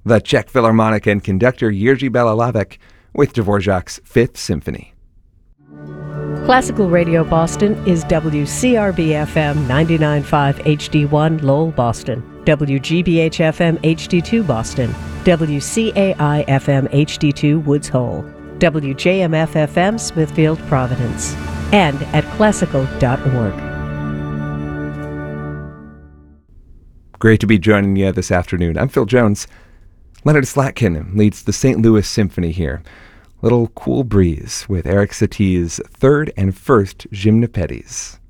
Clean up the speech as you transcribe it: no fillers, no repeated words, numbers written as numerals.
the Czech Philharmonic and conductor Jiří Bělohlávek with Dvorak's Fifth Symphony. Classical Radio Boston is WCRB-FM 99.5 HD1 Lowell, Boston, WGBH-FM HD2 Boston, WCAI-FM HD2 Woods Hole, WJMF-FM Smithfield, Providence, and at classical.org. Great to be joining you this afternoon. I'm Phil Jones. Leonard Slatkin leads the St. Louis Symphony here. Little cool breeze with Eric Satie's third and first Gymnopédies.